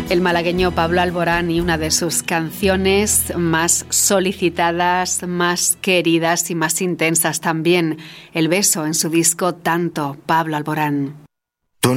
El malagueño Pablo Alborán y una de sus canciones más solicitadas, más queridas y más intensas también. El beso en su disco Tanto, Pablo Alborán.